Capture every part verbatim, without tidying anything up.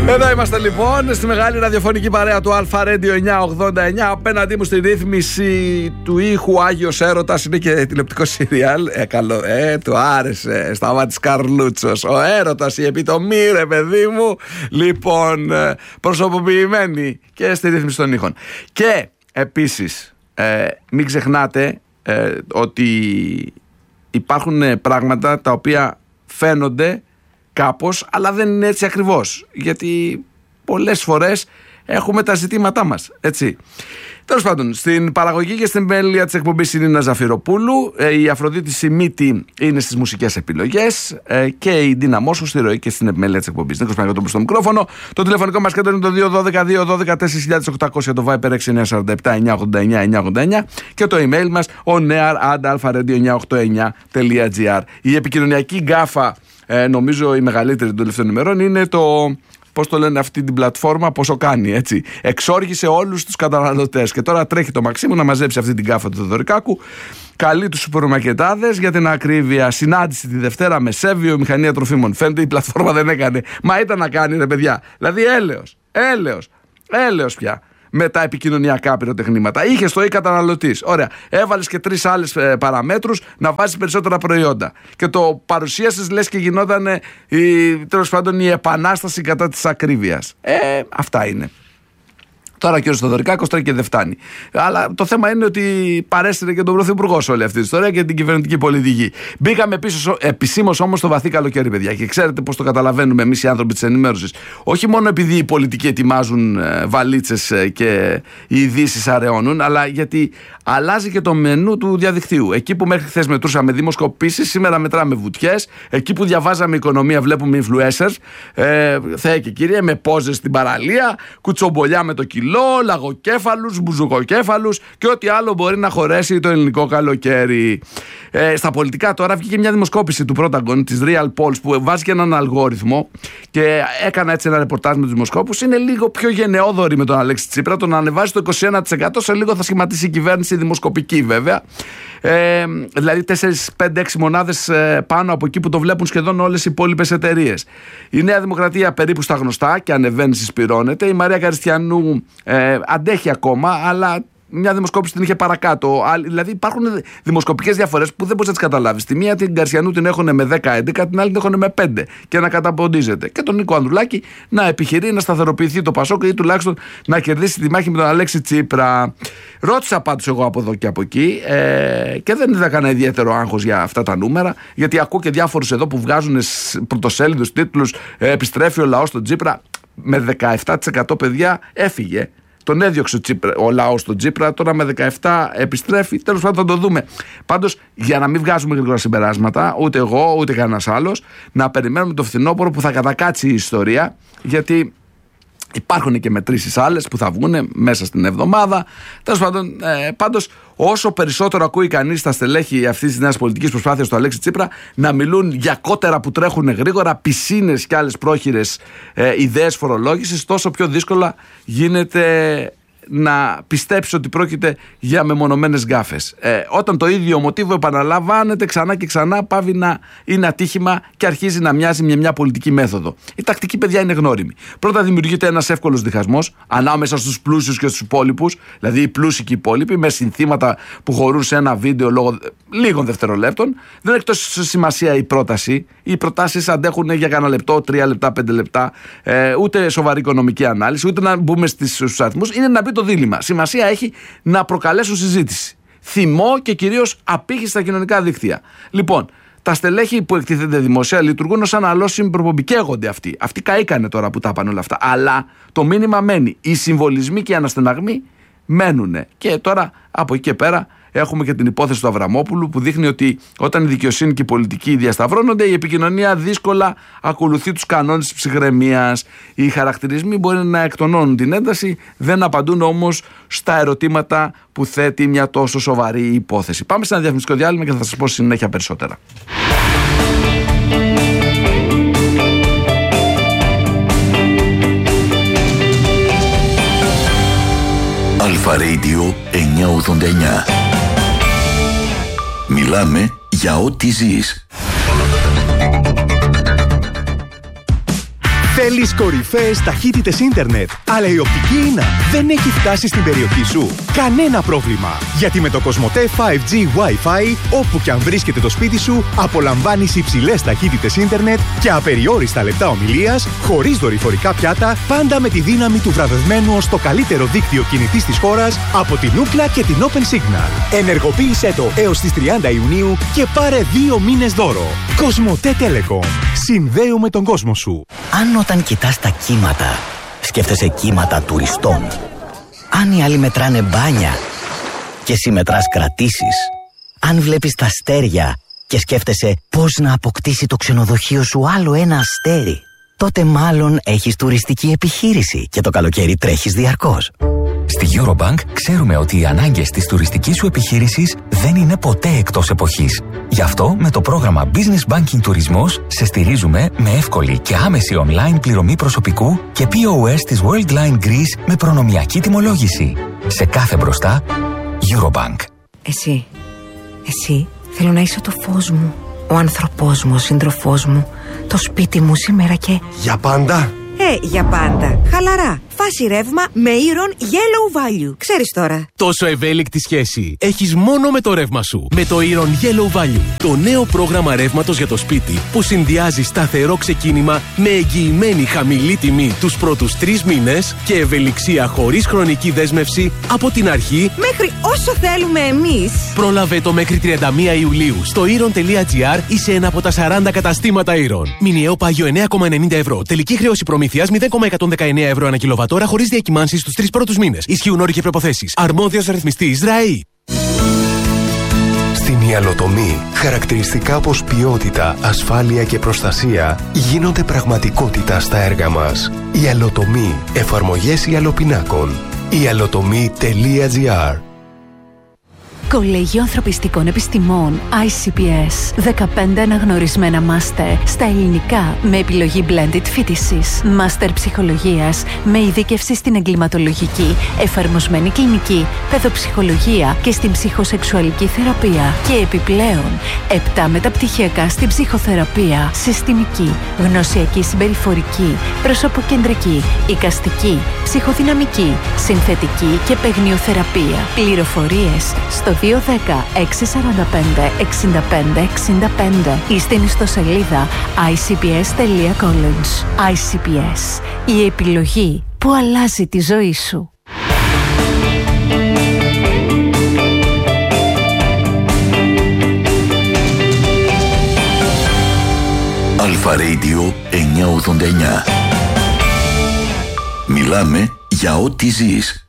Εδώ είμαστε λοιπόν στη μεγάλη ραδιοφωνική παρέα του Αλφα Radio εννιακόσια ογδόντα εννιά. Απέναντί μου στη ρύθμιση του ήχου Άγιος Έρωτας είναι και τηλεοπτικό σύριαλ. Ε, καλό, ε, του άρεσε. Σταμάτης Καρλούτσος. Ο έρωτας, η επιτομή, ρε παιδί μου. Λοιπόν, προσωποποιημένη και στη ρύθμιση των ήχων. Και επίσης, ε, μην ξεχνάτε ε, ότι υπάρχουν πράγματα τα οποία φαίνονται κάπως, αλλά δεν είναι έτσι ακριβώς. Γιατί πολλές φορές έχουμε τα ζητήματά μας, έτσι. Τέλος πάντων, στην παραγωγή και στην επιμέλεια της εκπομπής είναι η Νίνα Ζαφυροπούλου, η Αφροδίτη Σιμίτη είναι στις μουσικές επιλογές και η Ντίνα Μόσχου στη ροή και στην επιμέλεια της εκπομπής. Νίκος Παναγιώτοπουλος στο μικρόφωνο. Το τηλεφωνικό μας κέντρο είναι το δύο ένα δύο δύο ένα δύο τέσσερα χιλιάδες οκτακόσια, το Viber έξι εννιά τέσσερα επτά εννιά ογδόντα εννιά εννιά ογδόντα εννιά και το email μας ο νέαρ at alpha radio εννιακόσια ογδόντα εννιά τελεία gr. Η επικοινωνιακή γκάφα, ε, νομίζω η μεγαλύτερη των τελευταίων ημερών, είναι το... Πώς το λένε αυτή την πλατφόρμα, πόσο κάνει, έτσι. Εξόργησε όλους τους καταναλωτές. Και τώρα τρέχει το Μαξίμου να μαζέψει αυτή την κάφα του Θεοδωρικάκου. Καλεί τους σουπερμαρκετάδες για την ακρίβεια. Συνάντηση τη Δευτέρα με Σέβιο Μηχανία Τροφίμων. Φαίνεται η πλατφόρμα δεν έκανε. Μα ήταν να κάνει, ρε παιδιά. Δηλαδή έλεος, έλεος, έλεος πια. Με τα επικοινωνιακά πυροτεχνήματα. Είχε το ή καταναλωτής. Ωραία. Έβαλες και τρεις άλλες ε, παραμέτρους να βάζεις περισσότερα προϊόντα. Και το παρουσίασες λες και γινόταν ε, η, τέλος πάντων η επανάσταση κατά της ακρίβειας. Ε, αυτά είναι. Τώρα και ο Θεοδωρικάκος τρέχει και δεν φτάνει. Αλλά το θέμα είναι ότι παρέστηρε και τον Πρωθυπουργό σε όλη αυτή τη ιστορία και την κυβερνητική πολιτική. Μπήκαμε πίσω επισήμως όμως στο βαθύ καλοκαίρι, παιδιά. Και ξέρετε πώς το καταλαβαίνουμε εμείς οι άνθρωποι της ενημέρωσης. Όχι μόνο επειδή οι πολιτικοί ετοιμάζουν ε, βαλίτσες ε, και οι ειδήσεις αραιώνουν, αλλά γιατί αλλάζει και το μενού του διαδικτύου. Εκεί που μέχρι χθες μετρούσαμε δημοσκοπήσεις, σήμερα μετράμε βουτιές. Εκεί που διαβάζαμε οικονομία, βλέπουμε influencers. Ε, Θεέ και κύριε, με πόζες στην παραλία, κουτσομπολιά με το κιλό. Λαγοκέφαλους, μπουζουκοκέφαλους και ό,τι άλλο μπορεί να χωρέσει το ελληνικό καλοκαίρι. Ε, στα πολιτικά τώρα βγήκε μια δημοσκόπηση του Protagon, της Real Polls, που βάζει και έναν αλγόριθμο και έκανα έτσι ένα ρεπορτάζ με τους δημοσκόπους. Είναι λίγο πιο γενναιόδορη με τον Αλέξη Τσίπρα. Τον ανεβάζει το είκοσι ένα τοις εκατό. Σε λίγο θα σχηματίσει η κυβέρνηση δημοσκοπική, βέβαια. Ε, δηλαδή τέσσερα, πέντε, έξι μονάδες ε, πάνω από εκεί που το βλέπουν σχεδόν όλες οι υπόλοιπες εταιρείες. Η Νέα Δημοκρατία περίπου στα γνωστά και ανεβαίνει, συσπυρώνεται. Η Μαρία Καριστιανού ε, αντέχει ακόμα, αλλά μια δημοσκόπηση την είχε παρακάτω. Δηλαδή υπάρχουν δημοσκοπικές διαφορές που δεν μπορείς να τις καταλάβεις. Τη μία την Καριστιανού την έχουν με δέκα έντεκα, την άλλη την έχουν με πέντε και να καταποντίζεται. Και τον Νίκο Ανδρουλάκη να επιχειρεί να σταθεροποιηθεί το Πασόκ ή τουλάχιστον να κερδίσει τη μάχη με τον Αλέξη Τσίπρα. Ρώτησα πάντως εγώ από εδώ και από εκεί ε, και δεν είδα κανένα ιδιαίτερο άγχος για αυτά τα νούμερα, γιατί ακούω και διάφορους εδώ που βγάζουν πρωτοσέλιδους τίτλους ε, επιστρέφει ο λαός στον Τσίπρα. Με δεκαεπτά τοις εκατό παιδιά έφυγε. Τον έδιωξε ο, Τσίπρα, ο λαός στον Τσίπρα, τώρα με δεκαεπτά επιστρέφει. Τέλος πάντων θα το δούμε. Πάντως, για να μην βγάζουμε γρήγορα συμπεράσματα, ούτε εγώ ούτε κανένας άλλος, να περιμένουμε το φθινόπωρο που θα κατακάτσει η ιστορία, γιατί υπάρχουν και μετρήσεις άλλες που θα βγουν μέσα στην εβδομάδα. Τέλος πάντων, ε, πάντως, όσο περισσότερο ακούει κανείς τα στελέχη αυτής της νέας πολιτικής προσπάθειας του Αλέξη Τσίπρα να μιλούν για κότερα που τρέχουν γρήγορα, πισίνες και άλλες πρόχειρες ε, ιδέες φορολόγησης, τόσο πιο δύσκολα γίνεται να πιστέψει ότι πρόκειται για μεμονωμένες γκάφες. Ε, όταν το ίδιο μοτίβο επαναλαμβάνεται ξανά και ξανά, πάβει να είναι ατύχημα και αρχίζει να μοιάζει με μια πολιτική μέθοδο. Η τακτική, παιδιά, είναι γνώριμη. Πρώτα δημιουργείται ένας εύκολος διχασμός ανάμεσα στους πλούσιους και στους υπόλοιπους, δηλαδή οι πλούσιοι και οι υπόλοιποι, με συνθήματα που χωρούν σε ένα βίντεο λόγω λίγων δευτερολέπτων. Δεν έχει τόσο σημασία η πρόταση. Οι προτάσεις αντέχουν για κανένα λεπτό, τρία λεπτά, πέντε λεπτά, ε, ούτε σοβαρή οικονομική ανάλυση, ούτε να μπούμε στους αριθμούς. Είναι να μπει το δίλημμα. Σημασία έχει να προκαλέσουν συζήτηση, θυμό και κυρίως απήχηση στα κοινωνικά δίκτυα. Λοιπόν, τα στελέχη που εκτίθενται δημοσία λειτουργούν ως αναλώσιμοι προπομπή. Καίγονται αυτοί. Αυτοί καήκανε τώρα που τα πάνε όλα αυτά. Αλλά το μήνυμα μένει. Οι συμβολισμοί και οι αναστεναγμοί μένουν. Και τώρα από εκεί και πέρα έχουμε και την υπόθεση του Αβραμόπουλου που δείχνει ότι όταν η δικαιοσύνη και η πολιτική διασταυρώνονται, η επικοινωνία δύσκολα ακολουθεί τους κανόνες της ψυχραιμίας. Οι χαρακτηρισμοί μπορεί να εκτονώνουν την ένταση, δεν απαντούν όμως στα ερωτήματα που θέτει μια τόσο σοβαρή υπόθεση. Πάμε σε ένα διαφημιστικό διάλειμμα και θα σας πω συνέχεια περισσότερα. Αλφα Radio εννιακόσια ογδόντα εννιά. Μιλάμε για ό,τι ζεις. Θέλεις κορυφαίες ταχύτητες ίντερνετ, αλλά η οπτική ίνα δεν έχει φτάσει στην περιοχή σου? Κανένα πρόβλημα, γιατί με το Κοσμοτέ φάιβ τζι Wi-Fi, όπου και αν βρίσκεται το σπίτι σου, απολαμβάνεις υψηλές ταχύτητες ίντερνετ και απεριόριστα λεπτά ομιλίας, χωρίς δορυφορικά πιάτα, πάντα με τη δύναμη του βραβευμένου ως το καλύτερο δίκτυο κινητής της χώρας από την Ookla και την Open Signal. Ενεργοποίησέ το έως τις τριάντα Ιουνίου και πάρε δύο μήνες δώρο. Κοσμοτέ Telecom. Συνδέουμε τον κόσμο σου. Αν όταν κοιτάς τα κύματα, σκέφτεσαι κύματα τουριστών. Αν οι άλλοι μετράνε μπάνια και εσύ μετράς κρατήσεις. Αν βλέπεις τα αστέρια και σκέφτεσαι πώς να αποκτήσει το ξενοδοχείο σου άλλο ένα αστέρι, τότε μάλλον έχεις τουριστική επιχείρηση και το καλοκαίρι τρέχεις διαρκώς. Στη Eurobank ξέρουμε ότι οι ανάγκες της τουριστικής σου επιχείρησης δεν είναι ποτέ εκτός εποχής. Γι' αυτό με το πρόγραμμα Business Banking Τουρισμός σε στηρίζουμε με εύκολη και άμεση online πληρωμή προσωπικού και πι ο ες της Worldline Greece με προνομιακή τιμολόγηση. Σε κάθε μπροστά, Eurobank. Εσύ, εσύ θέλω να είσαι το φως μου, ο άνθρωπός μου, ο σύντροφός μου, το σπίτι μου σήμερα και... Για πάντα? Ε, για πάντα. Χαλαρά. Φάση ρεύμα με Iron Yellow Value. Ξέρεις τώρα. Τόσο ευέλικτη σχέση έχεις μόνο με το ρεύμα σου. Με το Iron Yellow Value. Το νέο πρόγραμμα ρεύματος για το σπίτι που συνδυάζει σταθερό ξεκίνημα με εγγυημένη χαμηλή τιμή τους πρώτους τρεις μήνες και ευελιξία χωρίς χρονική δέσμευση από την αρχή μέχρι όσο θέλουμε εμείς. Πρόλαβε το μέχρι τριάντα μία Ιουλίου στο iron τελεία gr ή σε ένα από τα σαράντα καταστήματα Iron. Μηνιαίο πάγιο εννέα κόμμα ενενήντα ευρώ. Τελική χρέωση προμήθειας μηδέν κόμμα εκατόν δεκαεννέα ευρώ ανά κιλοβατόρα χωρίς διακυμάνσεις στους τρεις πρώτους μήνες. Ισχύουν όροι και προϋποθέσεις. Αρμόδιος ρυθμιστής ΡΑΗ. Στην ιαλοτομή, χαρακτηριστικά όπως ποιότητα, ασφάλεια και προστασία γίνονται πραγματικότητα στα έργα μας. Ιαλοτομή. Εφαρμογές ιαλοπινάκων. ιαλοτομή τελεία gr. Κολέγιο Ανθρωπιστικών Επιστημών άι σι πι ες. δεκαπέντε αναγνωρισμένα μάστερ στα ελληνικά με επιλογή blended φοιτησης. Μάστερ ψυχολογίας με ειδίκευση στην εγκληματολογική, εφαρμοσμένη κλινική, παιδοψυχολογία και στην ψυχοσεξουαλική θεραπεία. Και επιπλέον, επτά μεταπτυχιακά στην ψυχοθεραπεία, συστημική, γνωσιακή συμπεριφορική, προσωποκεντρική, εικαστική, ψυχοδυναμική, συνθετική και παιγνιοθεραπεία. Πληροφορίες στο δύο ένα μηδέν έξι τέσσερα πέντε έξι πέντε έξι πέντε ή στην ιστοσελίδα άι σι πι ες τελεία college. άι σι πι ες. Η επιλογή που αλλάζει τη ζωή σου. Αλφα Radio εννιακόσια ογδόντα εννιά. Μιλάμε για ό,τι ζεις.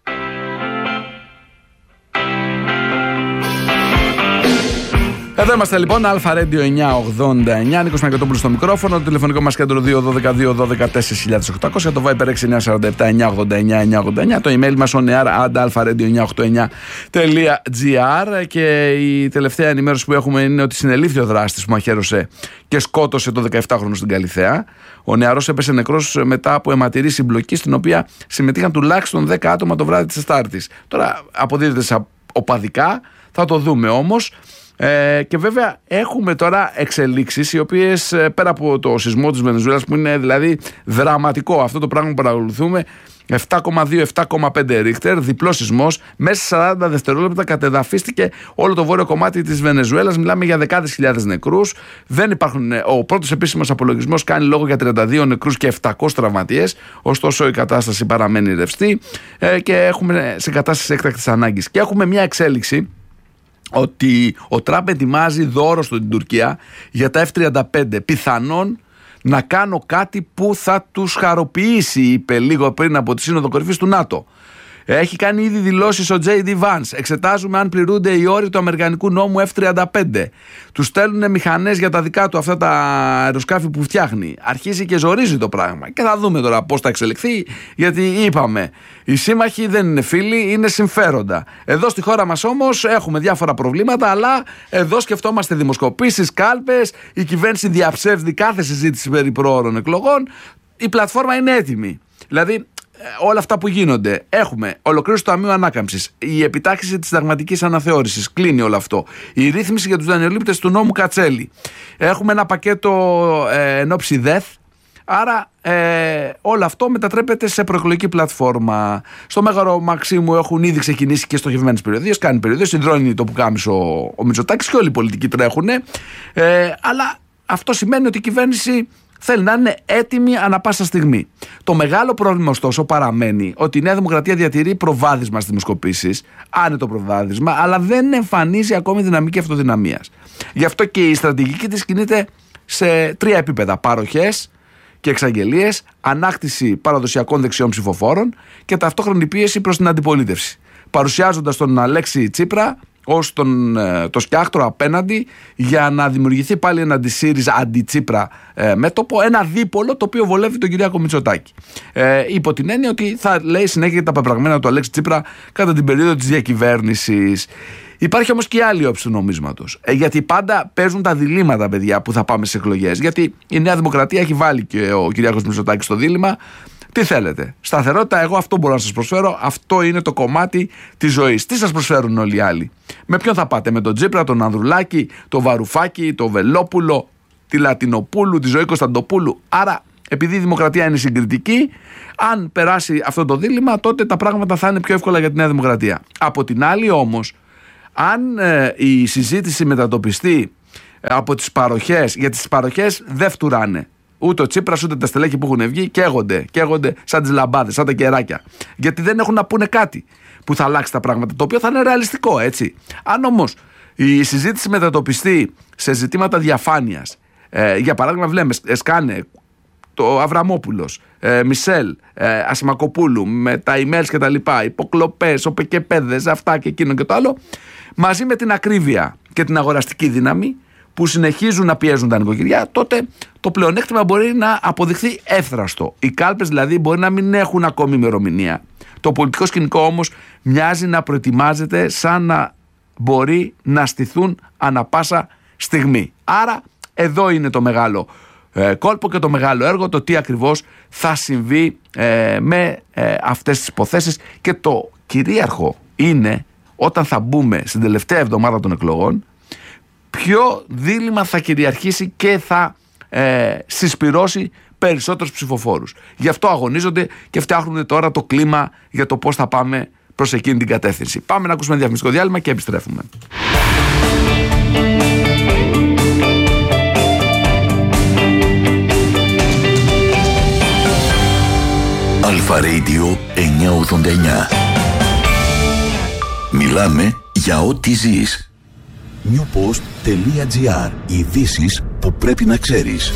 Εδώ είμαστε λοιπόν, Αλφα Radio εννιακόσια ογδόντα εννιά, Νίκος Μαγκατόπουλος στο μικρόφωνο, το τηλεφωνικό μας κέντρο δύο ένα δύο δύο ένα δύο τέσσερα χιλιάδες οκτακόσια, το Viber έξι εννιά τέσσερα επτά εννιακόσια ογδόντα εννιά εννιακόσια ογδόντα εννιά, το email μας oneair at alpha radio εννιακόσια ογδόντα εννιά τελεία gr. Και η τελευταία ενημέρωση που έχουμε είναι ότι συνελήφθη ο δράστης που μαχαίρωσε και σκότωσε το δεκαεπτάχρονο στην Καλιθέα. Ο νεαρός έπεσε νεκρός μετά από αιματηρή συμπλοκή, στην οποία συμμετείχαν τουλάχιστον δέκα άτομα το βράδυ της Τετάρτης. Τώρα αποδίδεται σε οπαδικά, θα το δούμε όμως. Ε, και βέβαια έχουμε τώρα εξελίξεις οι οποίες ε, πέρα από το σεισμό της Βενεζουέλας, που είναι δηλαδή δραματικό αυτό το πράγμα που παρακολουθούμε, επτά κόμμα δύο επτά κόμμα πέντε ρίχτερ, διπλός σεισμός, μέσα σε σαράντα δευτερόλεπτα κατεδαφίστηκε όλο το βόρειο κομμάτι της Βενεζουέλας. Μιλάμε για δεκάδες χιλιάδες νεκρούς. Δεν υπάρχουν, ο πρώτος επίσημος απολογισμός κάνει λόγο για τριάντα δύο νεκρούς και επτακόσιους τραυματίες. Ωστόσο η κατάσταση παραμένει ρευστή ε, και έχουμε σε κατάσταση έκτακτης ανάγκης. Και έχουμε μια εξέλιξη ότι ο Τραμπ ετοιμάζει δώρο στην Τουρκία για τα εφ τριάντα πέντε. Πιθανόν να κάνω κάτι που θα τους χαροποιήσει, είπε λίγο πριν από τη Σύνοδο Κορυφής του ΝΑΤΟ. Έχει κάνει ήδη δηλώσεις ο τζέι ντι Vance. Εξετάζουμε αν πληρούνται οι όροι του αμερικανικού νόμου εφ τριάντα πέντε. Του στέλνουν μηχανές για τα δικά του αυτά τα αεροσκάφη που φτιάχνει. Αρχίζει και ζορίζει το πράγμα. Και θα δούμε τώρα πώς θα εξελιχθεί. Γιατί είπαμε, οι σύμμαχοι δεν είναι φίλοι, είναι συμφέροντα. Εδώ στη χώρα μας όμως έχουμε διάφορα προβλήματα, αλλά εδώ σκεφτόμαστε δημοσκοπήσεις, κάλπες. Η κυβέρνηση διαψεύδει κάθε συζήτηση περί προώρων εκλογών. Η πλατφόρμα είναι έτοιμη. Δηλαδή, όλα αυτά που γίνονται. Έχουμε ολοκλήρωση του Ταμείου Ανάκαμψης, η επιτάχυνση της συνταγματικής αναθεώρησης, κλείνει όλο αυτό. Η ρύθμιση για τους δανειολήπτες του νόμου Κατσέλη. Έχουμε ένα πακέτο ε, εν ώψη ΔΕΘ. Άρα ε, όλο αυτό μετατρέπεται σε προεκλογική πλατφόρμα. Στο Μέγαρο Μαξίμου έχουν ήδη ξεκινήσει και στοχευμένες περιοδίες. Κάνει περιοδίες, συνδρώνει το πουκάμισο ο Μητσοτάκης και όλοι οι πολιτικοί τρέχουν. Ε, αλλά αυτό σημαίνει ότι η κυβέρνηση θέλει να είναι έτοιμη ανά πάσα στιγμή. Το μεγάλο πρόβλημα, ωστόσο, παραμένει ότι η Νέα Δημοκρατία διατηρεί προβάδισμα στις δημοσκοπήσεις, άνετο προβάδισμα, αλλά δεν εμφανίζει ακόμη δυναμική αυτοδυναμίας. Γι' αυτό και η στρατηγική της κινείται σε τρία επίπεδα: παροχές και εξαγγελίες, ανάκτηση παραδοσιακών δεξιών ψηφοφόρων και ταυτόχρονη πίεση προς την αντιπολίτευση. Παρουσιάζοντας τον Αλέξη Τσίπρα ως τον, το σκιάχτρο απέναντι για να δημιουργηθεί πάλι ένα αντι-ΣΥΡΙΖΑ, αντι-Τσίπρα ε, μέτωπο, ένα δίπολο το οποίο βολεύει τον Κυριάκο Μητσοτάκη. Ε, υπό την έννοια ότι θα λέει συνέχεια τα πεπραγμένα του Αλέξη Τσίπρα κατά την περίοδο της διακυβέρνησης. Υπάρχει όμως και η άλλη όψη του νομίσματος. Ε, γιατί πάντα παίζουν τα διλήμματα, παιδιά, που θα πάμε σε εκλογές. Γιατί η Νέα Δημοκρατία έχει βάλει και ο Κυριάκος Μητσοτάκης στο δίλημμα. Τι θέλετε? Σταθερότητα, εγώ αυτό μπορώ να σας προσφέρω. Αυτό είναι το κομμάτι της ζωής. Τι σας προσφέρουν όλοι οι άλλοι? Με ποιον θα πάτε? Με τον Τσίπρα, τον Ανδρουλάκη, τον Βαρουφάκη, τον Βελόπουλο, τη Λατινοπούλου, τη Ζωή Κωνσταντοπούλου? Άρα, επειδή η δημοκρατία είναι συγκριτική, αν περάσει αυτό το δίλημμα, τότε τα πράγματα θα είναι πιο εύκολα για τη Νέα Δημοκρατία. Από την άλλη, όμως, αν ε, η συζήτηση μετατοπιστεί ε, από τις παροχές, γιατί τις παροχές δεν φτουράνε. Ούτε ο Τσίπρας ούτε τα στελέχη που έχουν βγει καίγονται, καίγονται σαν τις λαμπάδες, σαν τα κεράκια. Γιατί δεν έχουν να πούνε κάτι που θα αλλάξει τα πράγματα, το οποίο θα είναι ρεαλιστικό, έτσι. Αν όμως η συζήτηση μετατοπιστεί σε ζητήματα διαφάνειας, ε, για παράδειγμα, βλέπουμε σκάνε το Αβραμόπουλος, ε, Μισελ, ε, Ασημακοπούλου με τα emails και τα λοιπά, υποκλοπές, οπεκεπέδες, αυτά και εκείνο και το άλλο, μαζί με την ακρίβεια και την αγοραστική δύναμη που συνεχίζουν να πιέζουν τα νοικοκυριά, τότε το πλεονέκτημα μπορεί να αποδειχθεί εύθραστο. Οι κάλπες δηλαδή μπορεί να μην έχουν ακόμη ημερομηνία. Το πολιτικό σκηνικό όμως μοιάζει να προετοιμάζεται σαν να μπορεί να στηθούν ανα πάσα στιγμή. Άρα εδώ είναι το μεγάλο ε, κόλπο και το μεγάλο έργο, το τι ακριβώς θα συμβεί ε, με ε, αυτές τις υποθέσεις, και το κυρίαρχο είναι όταν θα μπούμε στην τελευταία εβδομάδα των εκλογών ποιο δίλημμα θα κυριαρχήσει και θα ε, συσπυρώσει περισσότερους ψηφοφόρους. Γι' αυτό αγωνίζονται και φτιάχνουν τώρα το κλίμα για το πώς θα πάμε προς εκείνη την κατεύθυνση. Πάμε να ακούσουμε ένα διαφημιστικό διάλειμμα και επιστρέφουμε. Αλφα Radio εννιακόσια ογδόντα εννιά. Μιλάμε για ό,τι ζεις. newpost.gr. Ειδήσεις που πρέπει να ξέρεις.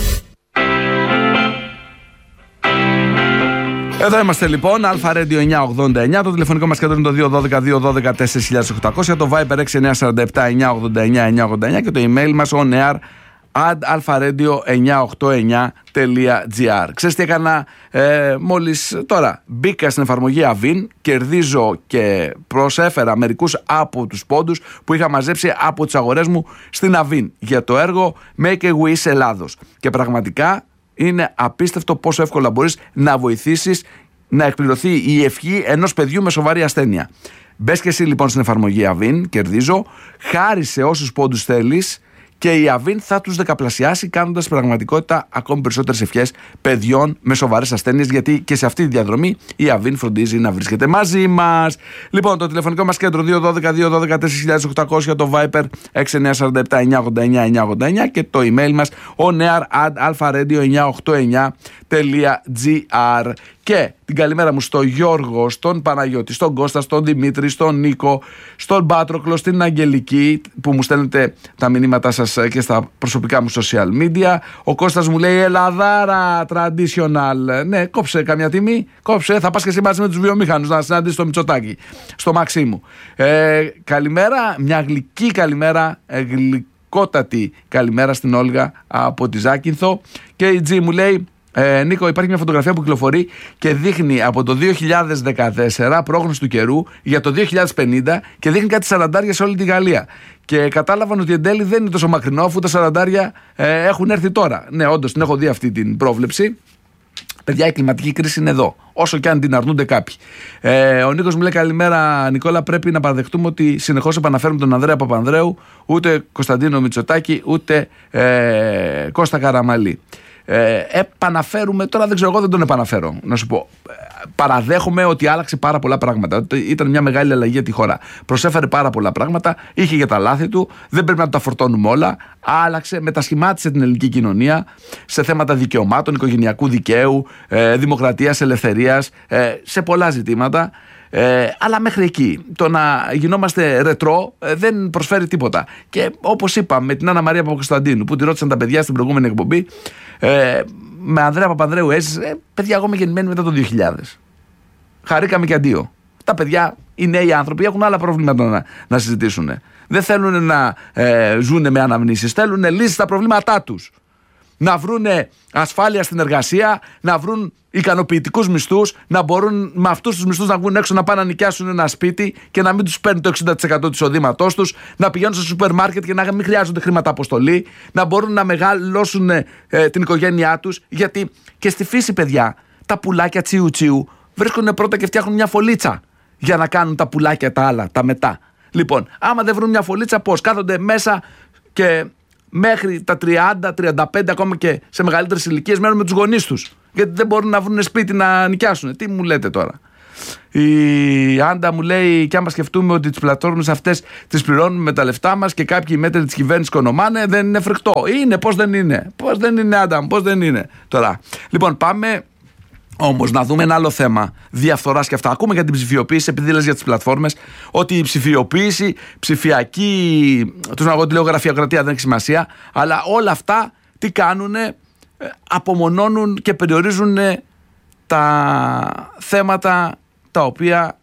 Εδώ είμαστε λοιπόν, Αλφα Radio εννιακόσια ογδόντα εννιά. Το τηλεφωνικό μας κέντρο είναι το δύο ένα δύο δύο ένα δύο τέσσερα οκτακόσια. Το Viber έξι εννιά τέσσερα επτά εννιακόσια ογδόντα εννιά εννιακόσια ογδόντα εννιά και το email μας on air at alpha-radio εννιακόσια ογδόντα εννιά τελεία gr. Ξέρεις τι έκανα ε, μόλις τώρα? Μπήκα στην εφαρμογή Avin, κερδίζω και προσέφερα μερικούς από τους πόντους που είχα μαζέψει από τις αγορές μου στην Avin για το έργο Make a Wish Ελλάδος. Και πραγματικά είναι απίστευτο πόσο εύκολα μπορείς να βοηθήσεις να εκπληρωθεί η ευχή ενός παιδιού με σοβαρή ασθένεια. Μπες και εσύ λοιπόν στην εφαρμογή Avin, κερδίζω, χάρισε όσους πόντους θέλεις και η Avin θα τους δεκαπλασιάσει, κάνοντας πραγματικότητα ακόμη περισσότερες ευχές παιδιών με σοβαρές ασθένειες, γιατί και σε αυτή τη διαδρομή η Avin φροντίζει να βρίσκεται μαζί μας. Λοιπόν, το τηλεφωνικό μας κέντρο δύο ένα δύο δύο ένα τέσσερα οκτακόσια, το Viper έξι εννιά τέσσερα επτά εννιακόσια ογδόντα εννιά εννιακόσια ογδόντα εννιά και το email μας on air at alpha radio εννιακόσια ογδόντα εννιά τελεία gr. Και την καλημέρα μου στο Γιώργο, στον Παναγιώτη, στον Κώστα, στον Δημήτρη, στον Νίκο, στον Πάτροκλο, στην Αγγελική, που μου στέλνετε τα μηνύματά σας και στα προσωπικά μου social media. Ο Κώστας μου λέει Ελλαδάρα, traditional. Ναι, κόψε καμιά τιμή, κόψε. Θα πας και εσύ μαζί με τους βιομήχανους να συναντήσεις το Μητσοτάκη, στο Μαξίμου. Ε, καλημέρα, μια γλυκή καλημέρα, ε, γλυκότατη καλημέρα στην Όλγα από τη Ζάκυνθο. Και η Τζι μου λέει, Ε, Νίκο, υπάρχει μια φωτογραφία που κυκλοφορεί και δείχνει από το δύο χιλιάδες δεκατέσσερα, πρόγνωση του καιρού, για το δύο χιλιάδες πενήντα και δείχνει κάτι σαραντάρια σε όλη τη Γαλλία. Και κατάλαβαν ότι εν τέλει δεν είναι τόσο μακρινό, αφού τα σαραντάρια ε, έχουν έρθει τώρα. Ναι, όντως την έχω δει αυτή την πρόβλεψη. Παιδιά, η κλιματική κρίση είναι εδώ, όσο και αν την αρνούνται κάποιοι. Ε, ο Νίκος μου λέει καλημέρα, Νικόλα. Πρέπει να παραδεχτούμε ότι συνεχώς επαναφέρουμε τον Ανδρέα Παπανδρέου, ούτε Κωνσταντίνο Μητσοτάκη, ούτε ε, Κώστα Καραμαλή. ε, επαναφέρουμε, τώρα δεν ξέρω, εγώ δεν τον επαναφέρω, να σου πω. Παραδέχομαι ότι άλλαξε πάρα πολλά πράγματα. Ήταν μια μεγάλη αλλαγή για τη χώρα. Προσέφερε πάρα πολλά πράγματα, είχε για τα λάθη του, δεν πρέπει να τα φορτώνουμε όλα. Άλλαξε, μετασχημάτισε την ελληνική κοινωνία σε θέματα δικαιωμάτων, οικογενειακού δικαίου, ε, δημοκρατίας, ελευθερίας, ε, σε πολλά ζητήματα. Ε, αλλά μέχρι εκεί. Το να γινόμαστε ρετρό ε, δεν προσφέρει τίποτα. Και όπως είπα με την Άννα Μαρία Παπακοσταντίνου, που τη ρώτησαν τα παιδιά στην προηγούμενη εκπομπή, ε, με Ανδρέα Παπανδρέου έζησε, ε, παιδιά, εγώ είμαι γεννημένη μετά το δύο χιλιάδες. Χαρήκαμε και αντίο. Τα παιδιά, οι νέοι άνθρωποι, έχουν άλλα προβλήματα να, να συζητήσουν. Δεν θέλουν να ε, ζουν με αναμνήσεις. Θέλουν λύσεις στα προβλήματά τους. Να βρουν ασφάλεια στην εργασία, να βρουν ικανοποιητικούς μισθούς, να μπορούν με αυτούς τους μισθούς να βγουν έξω, να πάνε να νοικιάσουν ένα σπίτι και να μην τους παίρνει το εξήντα τοις εκατό του εισοδήματός τους, να πηγαίνουν στο σούπερ μάρκετ και να μην χρειάζονται χρήματα αποστολή, να μπορούν να μεγαλώσουν ε, την οικογένειά τους. Γιατί και στη φύση, παιδιά, τα πουλάκια τσιου τσιου βρίσκουν πρώτα και φτιάχνουν μια φωλίτσα για να κάνουν τα πουλάκια τα άλλα, τα μετά. Λοιπόν, άμα δεν βρουν μια φωλίτσα, πώς? Κάθονται μέσα και μέχρι τα τριάντα, τριάντα πέντε, ακόμα και σε μεγαλύτερες ηλικίες, μένουν με τους γονείς τους. Γιατί δεν μπορούν να βρουν σπίτι να νοικιάσουν. Τι μου λέτε τώρα? Η Άντα μου λέει, και άμα σκεφτούμε ότι τις πλατφόρμες αυτές τις πληρώνουμε με τα λεφτά μας και κάποιοι μέτροι της κυβέρνησης οικονομάνε, δεν είναι φρικτό? Είναι, πώς δεν είναι? Πώς δεν είναι, Άντα μου, πώς δεν είναι? Τώρα, λοιπόν, πάμε όμως να δούμε ένα άλλο θέμα διαφθοράς και αυτά. Ακούμε για την ψηφιοποίηση, επειδή λες για τις πλατφόρμες, ότι η ψηφιοποίηση, ψηφιακή, τους να λέω γραφειοκρατία, δεν έχει σημασία, αλλά όλα αυτά τι κάνουνε? Απομονώνουν και περιορίζουν τα θέματα τα οποία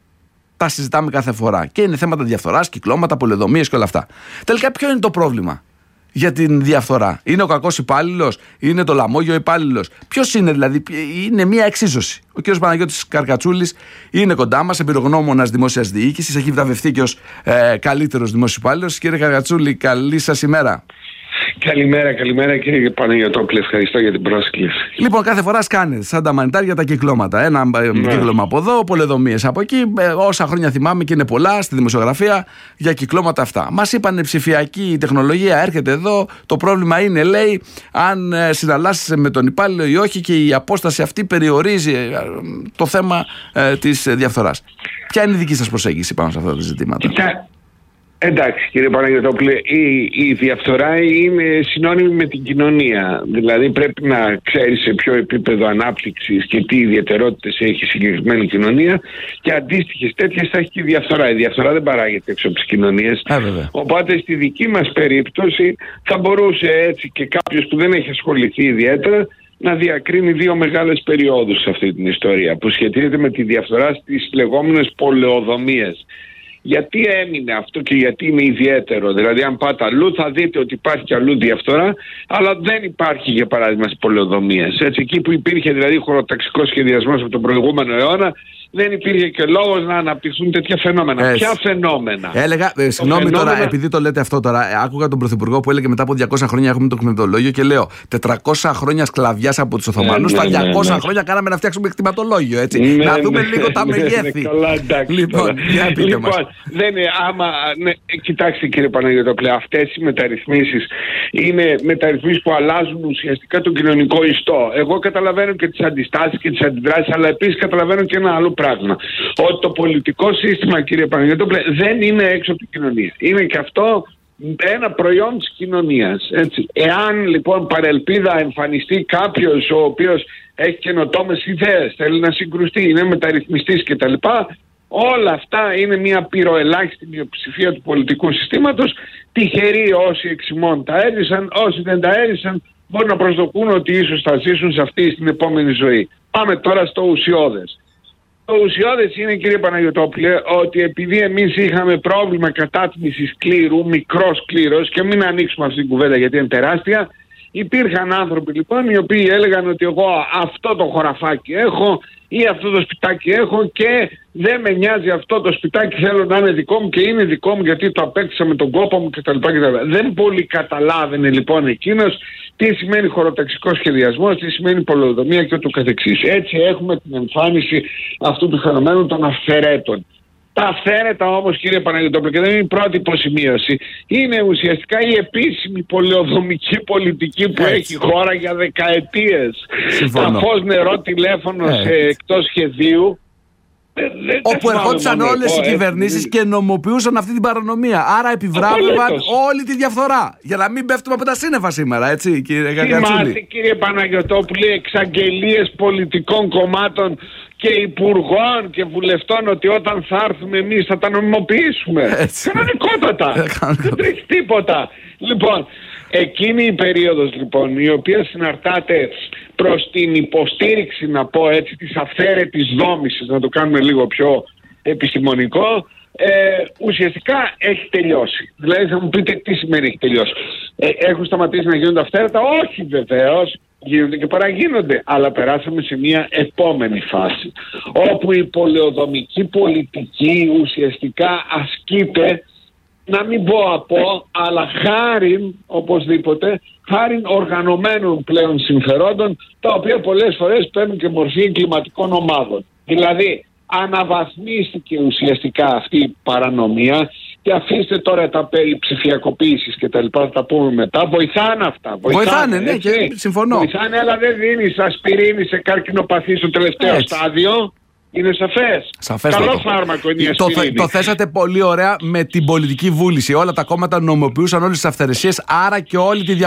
τα συζητάμε κάθε φορά. Και είναι θέματα διαφθοράς, κυκλώματα, πολεοδομίες και όλα αυτά. Τελικά, ποιο είναι το πρόβλημα για την διαφθορά? Είναι ο κακός υπάλληλος? Είναι το λαμόγιο υπάλληλος? Ποιος είναι δηλαδή? Είναι μια εξίσωση. Ο κ. Παναγιώτης Καρκατσούλης είναι κοντά μας, εμπειρογνώμονας δημόσιας διοίκησης, έχει βραβευτεί και ως ε, καλύτερος δημόσιος υπάλληλος. Κύριε Καρκατσούλη, καλή σας ημέρα. Καλημέρα, καλημέρα κύριε Παναγιωτόπουλε, ευχαριστώ για την πρόσκληση. Λοιπόν, κάθε φορά σκάνετε σαν τα μανιτάρια τα κυκλώματα. Ένα ναι. κύκλωμα από εδώ, πολεοδομίες από εκεί. Όσα χρόνια θυμάμαι, και είναι πολλά στη δημοσιογραφία για κυκλώματα αυτά. Μας είπαν ψηφιακή τεχνολογία έρχεται εδώ. Το πρόβλημα είναι, λέει, αν συναλλάσσεσαι με τον υπάλληλο ή όχι, και η απόσταση αυτή περιορίζει το θέμα ε, της διαφθοράς. Ποια είναι η δική σας προσέγγιση πάνω σε αυτά τα ζητήματα? Κοιτά, εντάξει κύριε Παναγιωτόπουλε, η, η διαφθορά είναι συνώνυμη με την κοινωνία. Δηλαδή πρέπει να ξέρεις σε ποιο επίπεδο ανάπτυξης και τι ιδιαιτερότητες έχει η συγκεκριμένη κοινωνία, και αντίστοιχες τέτοιες θα έχει και η διαφθορά. Η διαφθορά δεν παράγεται έξω από τις κοινωνίες. Οπότε στη δική μας περίπτωση θα μπορούσε έτσι και κάποιος που δεν έχει ασχοληθεί ιδιαίτερα να διακρίνει δύο μεγάλες περιόδους σε αυτή την ιστορία που σχετίζεται με τη διαφθορά στις λεγόμενες πολεοδομίες. Γιατί έμεινε αυτό και γιατί είναι ιδιαίτερο? Δηλαδή, αν πάτε αλλού, θα δείτε ότι υπάρχει και αλλού διαφθορά, αλλά δεν υπάρχει, για παράδειγμα, στις πολεοδομίες. Έτσι, εκεί που υπήρχε δηλαδή χωροταξικός σχεδιασμός από τον προηγούμενο αιώνα, δεν υπήρχε και λόγος να αναπτυχθούν τέτοια φαινόμενα. Ε, Ποια φαινόμενα? Έλεγα, ε, συγγνώμη φαινόμενα... τώρα, επειδή το λέτε αυτό τώρα, ε, άκουγα τον Πρωθυπουργό που έλεγε μετά από διακόσια χρόνια έχουμε το κτηματολόγιο, και λέω τετρακόσια χρόνια σκλαβιάς από τους Οθωμανούς, στα ναι, ναι, διακόσια ναι. χρόνια κάναμε να φτιάξουμε κτηματολόγιο. Έτσι. Ναι, να δούμε ναι, λίγο τα μεγέθη. Ναι, καλά, εντάξει, λοιπόν, για πείτε λοιπόν, μας. Δεν είναι, άμα, ναι, κοιτάξτε κύριε Παναγιωτόπουλε, αυτές οι μεταρρυθμίσεις είναι μεταρρυθμίσεις που αλλάζουν ουσιαστικά τον κοινωνικό ιστό. Εγώ καταλαβαίνω και τις αντιστάσεις και τις αντιδράσεις, αλλά επίσης καταλαβαίνω και ένα άλλο πράγμα. Ότι το πολιτικό σύστημα, κύριε Παναγιωτόπουλε, δεν είναι έξω από την κοινωνία. Είναι και αυτό ένα προϊόν της κοινωνίας. Έτσι. Εάν λοιπόν παρελπίδα εμφανιστεί κάποιος ο οποίος έχει καινοτόμες ιδέες, θέλει να συγκρουστεί, είναι μεταρρυθμιστής κτλ., όλα αυτά είναι μια πυροελάχιστη μειοψηφία του πολιτικού συστήματος. Τυχεροί όσοι εξημών τα έζησαν, όσοι δεν τα έζησαν μπορούν να προσδοκούν ότι ίσως θα ζήσουν σε αυτή την επόμενη ζωή. Πάμε τώρα στο ουσιώδες. Το ουσιώδες είναι, κύριε Παναγιωτόπουλε, ότι επειδή εμείς είχαμε πρόβλημα κατάτμισης κλήρου, μικρός κλήρος, και μην ανοίξουμε αυτή την κουβέντα γιατί είναι τεράστια, υπήρχαν άνθρωποι λοιπόν οι οποίοι έλεγαν ότι εγώ αυτό το χωραφάκι έχω ή αυτό το σπιτάκι έχω και δεν με νοιάζει αυτό το σπιτάκι, θέλω να είναι δικό μου και είναι δικό μου γιατί το απέκτησα με τον κόπο μου κτλ. κτλ. Δεν πολύ καταλάβαινε λοιπόν εκείνος τι σημαίνει χωροταξικός σχεδιασμός, τι σημαίνει πολεοδομία και ούτω καθεξής. Έτσι έχουμε την εμφάνιση αυτού του φαινομένου των αυθαιρέτων. Τα αυθαίρετα όμως, κύριε Παναγιωτόπουλο, και δεν είναι η πρώτη υποσημείωση, είναι ουσιαστικά η επίσημη πολεοδομική πολιτική που Έτσι. έχει η χώρα για δεκαετίες. Συμφωνώ. Τα φως, νερό, τηλέφωνο Έτσι. σε εκτός σχεδίου. Δεν- δεν- Όπου δεν ερχόντουσαν θυμάμαι όλες οι εγώ, έτσι. κυβερνήσεις και νομοποιούσαν αυτή την παρανομία. Άρα επιβράβευαν Απολύτως. όλη τη διαφθορά. Για να μην πέφτουμε από τα σύννεφα σήμερα, έτσι, κύριε Θυμάστε, Γαγκατσούλη. κύριε Παναγιωτόπουλε, εξαγγελίες πολιτικών κομμάτων και υπουργών και βουλευτών ότι όταν θα έρθουμε εμείς θα τα νομιμοποιήσουμε. Έτσι. Κανονικότατα. Ε, κανονικότατα. Δεν τρέχει τίποτα. Λοιπόν, εκείνη η περίοδος λοιπόν η οποία συναρτάται προς την υποστήριξη, να πω έτσι, της αυθαίρετης δόμησης, να το κάνουμε λίγο πιο επιστημονικό, ε, ουσιαστικά έχει τελειώσει. Δηλαδή θα μου πείτε τι σημαίνει έχει τελειώσει. Ε, έχουν σταματήσει να γίνονται αυθαίρετα? Όχι βεβαίως, γίνονται και παραγίνονται, αλλά περάσαμε σε μια επόμενη φάση όπου η πολεοδομική πολιτική ουσιαστικά ασκείται, να μην πω από, αλλά χάριν οπωσδήποτε, χάριν οργανωμένων πλέον συμφερόντων, τα οποία πολλές φορές παίρνουν και μορφή εγκληματικών ομάδων. Δηλαδή αναβαθμίστηκε ουσιαστικά αυτή η παρανομία, και αφήστε τώρα τα περί ψηφιακοποίησης και τα λοιπά, θα τα πούμε μετά. Βοηθάνε αυτά. Βοηθάνε, ναι, έτσι. και συμφωνώ. Βοηθάνε, αλλά δεν δίνεις ασπιρίνη σε καρκινοπαθή στο τελευταίο Έτσι. στάδιο. Είναι σαφές. Σαφέστατο. Καλό φάρμακο είναι η το, ασπιρίνη. το θέσατε πολύ ωραία με την πολιτική βούληση. Όλα τα κόμματα νομοποιούσαν όλες τις αυθαιρεσίες, άρα και όλη τη διαφθορά.